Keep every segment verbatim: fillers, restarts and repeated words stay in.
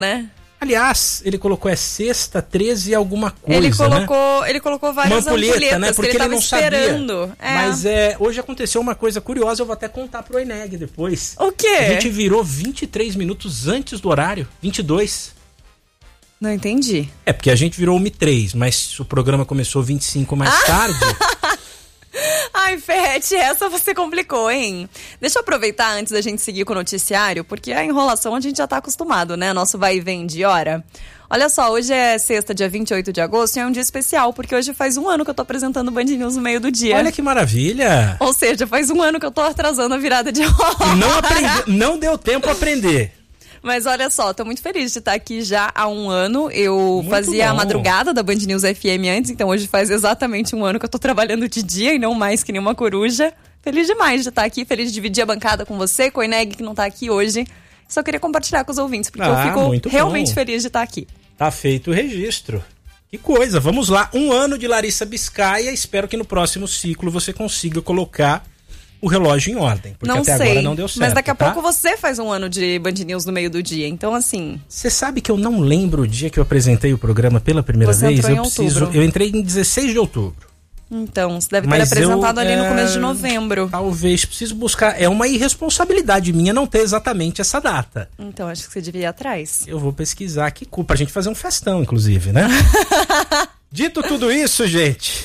né? Aliás, ele colocou é sexta, treze e alguma coisa, ele colocou, né? Ele colocou várias uma ampulheta, ampulhetas, né? Porque que ele, ele não esperando. sabia. É. Mas é, hoje aconteceu uma coisa curiosa, eu vou até contar pro Eneg depois. O quê? A gente virou vinte e três minutos antes do horário, vinte e dois. Não entendi. É, porque a gente virou uma e três, mas o programa começou vinte e cinco mais ah! tarde. Ai, Ferrete, essa você complicou, hein? Deixa eu aproveitar antes da gente seguir com o noticiário, porque a enrolação a gente já tá acostumado, né? Nosso vai e vem de hora. Olha só, hoje é sexta, dia vinte e oito de agosto, e é um dia especial, porque hoje faz um ano que eu tô apresentando o Band News no meio do dia. Olha que maravilha! Ou seja, faz um ano que eu tô atrasando a virada de hora. Não, aprendi, não deu tempo a aprender. Mas olha só, tô muito feliz de estar aqui já há um ano. Eu muito fazia bom. A madrugada da Band News F M antes, então hoje faz exatamente um ano que eu tô trabalhando de dia e não mais que nenhuma coruja. Feliz demais de estar aqui, feliz de dividir a bancada com você, com o Eneg que não tá aqui hoje. Só queria compartilhar com os ouvintes, porque ah, eu fico realmente bom. Feliz de estar aqui. Tá feito o registro. Que coisa, vamos lá. Um ano de Larissa Biscaia, espero que no próximo ciclo você consiga colocar o relógio em ordem, porque não até sei, agora não deu certo. Mas daqui a tá? pouco você faz um ano de Band News no meio do dia, então assim... Você sabe que eu não lembro o dia que eu apresentei o programa pela primeira você vez? Entrou eu em preciso. outubro. Eu entrei em dezesseis de outubro. Então, você deve mas ter apresentado eu, ali é... no começo de novembro. Talvez, preciso buscar. É uma irresponsabilidade minha não ter exatamente essa data. Então, acho que você devia ir atrás. Eu vou pesquisar aqui, pra gente fazer um festão, inclusive, né? Dito tudo isso, gente...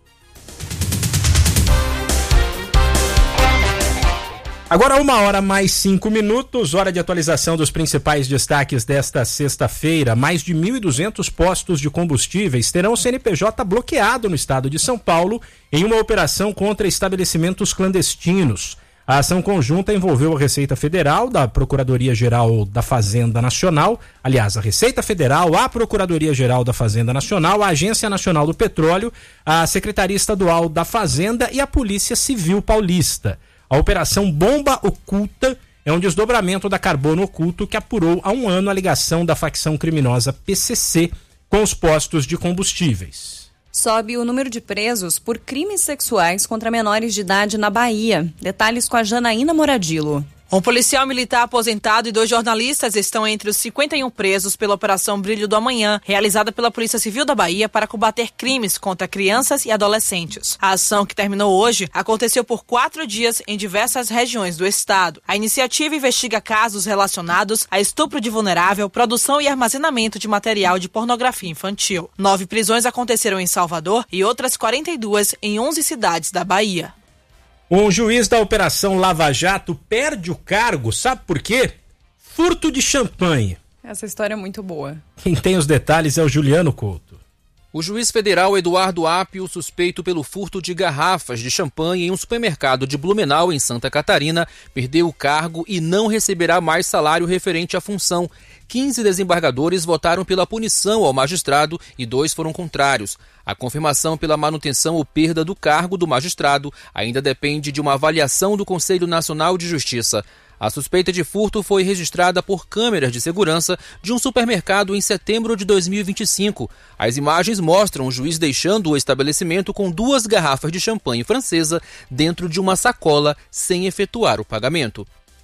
Agora uma hora mais cinco minutos, hora de atualização dos principais destaques desta sexta-feira. Mais de mil e duzentos postos de combustíveis terão o C N P J bloqueado no estado de São Paulo em uma operação contra estabelecimentos clandestinos. A ação conjunta envolveu a Receita Federal, da Procuradoria-Geral da Fazenda Nacional, aliás, a Receita Federal, a Procuradoria-Geral da Fazenda Nacional, a Agência Nacional do Petróleo, a Secretaria Estadual da Fazenda e a Polícia Civil Paulista. A Operação Bomba Oculta é um desdobramento da Carbono Oculto que apurou há um ano a ligação da facção criminosa P C C com os postos de combustíveis. Sobe o número de presos por crimes sexuais contra menores de idade na Bahia. Detalhes com a Janaína Moradilo. Um policial militar aposentado e dois jornalistas estão entre os cinquenta e um presos pela Operação Brilho do Amanhã, realizada pela Polícia Civil da Bahia para combater crimes contra crianças e adolescentes. A ação, que terminou hoje, aconteceu por quatro dias em diversas regiões do estado. A iniciativa investiga casos relacionados a estupro de vulnerável, produção e armazenamento de material de pornografia infantil. Nove prisões aconteceram em Salvador e outras quarenta e duas em onze cidades da Bahia. Um juiz da Operação Lava Jato perde o cargo, sabe por quê? Furto de champanhe. Essa história é muito boa. Quem tem os detalhes é o Juliano Couto. O juiz federal Eduardo Apio, suspeito pelo furto de garrafas de champanhe em um supermercado de Blumenau, em Santa Catarina, perdeu o cargo e não receberá mais salário referente à função. quinze desembargadores votaram pela punição ao magistrado e dois foram contrários. A confirmação pela manutenção ou perda do cargo do magistrado ainda depende de uma avaliação do Conselho Nacional de Justiça. A suspeita de furto foi registrada por câmeras de segurança de um supermercado em setembro de dois mil e vinte e cinco. As imagens mostram o juiz deixando o estabelecimento com duas garrafas de champanhe francesa dentro de uma sacola sem efetuar o pagamento.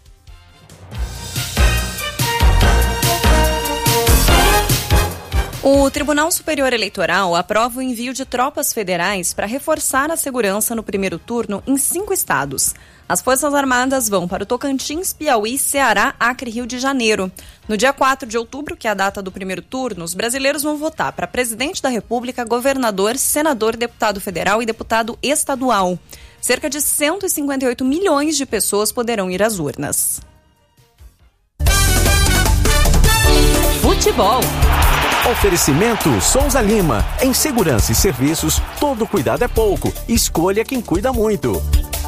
O Tribunal Superior Eleitoral aprova o envio de tropas federais para reforçar a segurança no primeiro turno em cinco estados. As Forças Armadas vão para o Tocantins, Piauí, Ceará, Acre e Rio de Janeiro. No dia quatro de outubro, que é a data do primeiro turno, os brasileiros vão votar para presidente da República, governador, senador, deputado federal e deputado estadual. Cerca de cento e cinquenta e oito milhões de pessoas poderão ir às urnas. Futebol. Oferecimento Souza Lima. Em segurança e serviços, todo cuidado é pouco. Escolha quem cuida muito.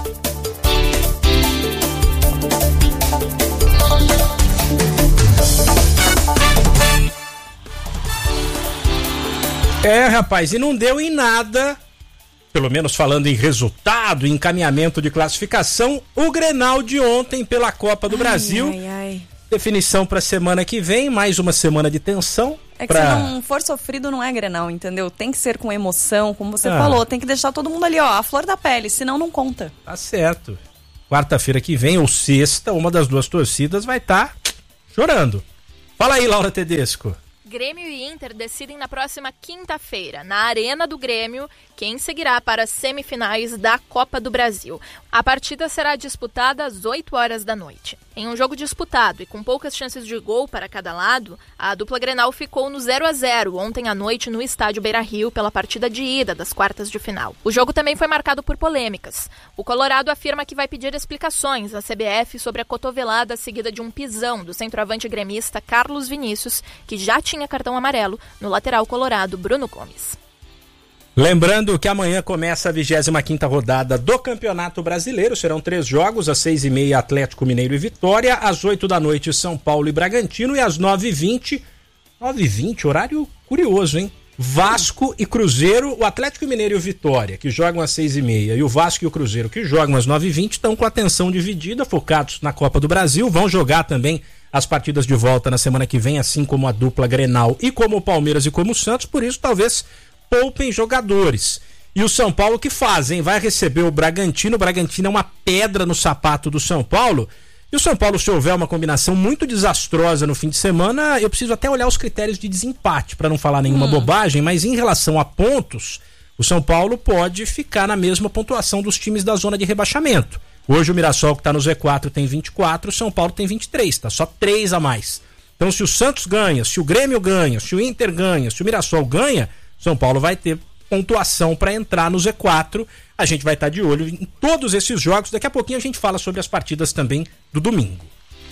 É, rapaz, e não deu em nada, pelo menos falando em resultado, em encaminhamento de classificação, o Grenal de ontem pela Copa do ai, Brasil. Ai, ai. Definição para semana que vem, mais uma semana de tensão. É que pra... se não for sofrido, não é Grenal, entendeu? Tem que ser com emoção, como você ah. falou, tem que deixar todo mundo ali, ó, a flor da pele, senão não conta. Tá certo. Quarta-feira que vem, ou sexta, uma das duas torcidas vai estar tá chorando. Fala aí, Laura Tedesco. Grêmio e Inter decidem na próxima quinta-feira, na Arena do Grêmio, quem seguirá para as semifinais da Copa do Brasil. A partida será disputada às oito horas da noite. Em um jogo disputado e com poucas chances de gol para cada lado, a dupla Grenal ficou no zero a zero ontem à noite no estádio Beira-Rio pela partida de ida das quartas de final. O jogo também foi marcado por polêmicas. O Colorado afirma que vai pedir explicações à C B F sobre a cotovelada seguida de um pisão do centroavante gremista Carlos Vinícius, que já tinha cartão amarelo, no lateral colorado Bruno Gomes. Lembrando que amanhã começa a vigésima quinta rodada do Campeonato Brasileiro. Serão três jogos, às seis e meia Atlético Mineiro e Vitória, às oito da noite São Paulo e Bragantino e às nove e vinte, nove e vinte, horário curioso, hein? Vasco e Cruzeiro, o Atlético Mineiro e o Vitória, que jogam às seis e meia, e o Vasco e o Cruzeiro, que jogam às nove e vinte, estão com a atenção dividida, focados na Copa do Brasil, vão jogar também as partidas de volta na semana que vem, assim como a dupla Grenal e como o Palmeiras e como o Santos, por isso talvez poupem jogadores. E o São Paulo que faz, hein? Vai receber o Bragantino, o Bragantino é uma pedra no sapato do São Paulo, e o São Paulo, se houver uma combinação muito desastrosa no fim de semana, eu preciso até olhar os critérios de desempate, para não falar nenhuma hum. bobagem, mas em relação a pontos, o São Paulo pode ficar na mesma pontuação dos times da zona de rebaixamento. Hoje o Mirassol, que está no Z quatro, tem vinte e quatro, o São Paulo tem vinte e três, tá só três a mais. Então se o Santos ganha, se o Grêmio ganha, se o Inter ganha, se o Mirassol ganha, São Paulo vai ter pontuação para entrar no Z quatro. A gente vai estar de olho em todos esses jogos. Daqui a pouquinho a gente fala sobre as partidas também do domingo.